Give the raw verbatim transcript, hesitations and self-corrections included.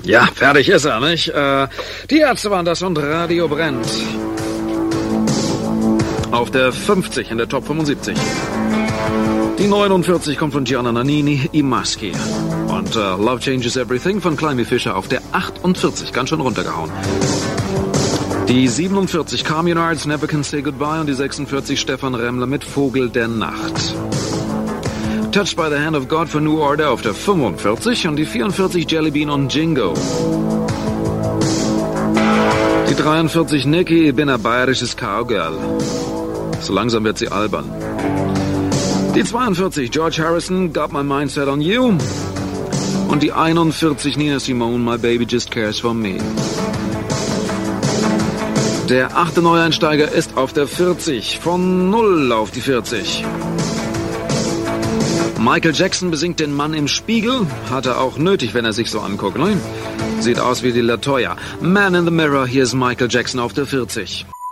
Ja, fertig ist er, nicht? Äh, die Ärzte waren das und Radio brennt. Auf der fünfzig in der Top fünfundsiebzig. Die neunundvierzig kommt von Gianna Nannini, I Maschi. Und uh, Love Changes Everything von Climby Fisher auf der achtundvierzig, ganz schön runtergehauen. Die siebenundvierzig, Communards, Never Can Say Goodbye und die sechsundvierzig, Stefan Remmler mit Vogel der Nacht. Touched by the Hand of God von New Order auf der fünfundvierzig und die vierundvierzig, Jellybean und Jingo. Die dreiundvierzig, Nicki, ich bin ein bayerisches Cowgirl. So langsam wird sie albern. Die zweiundvierzig, George Harrison, Got My Mindset on You. Und die einundvierzig, Nina Simone, My Baby Just Cares For Me. Der achte Neueinsteiger ist auf der vierzig, von null auf die vierzig. Michael Jackson besingt den Mann im Spiegel, hat er auch nötig, wenn er sich so anguckt, ne? Sieht aus wie die LaToya. Man in the Mirror, hier ist Michael Jackson auf der vierzig.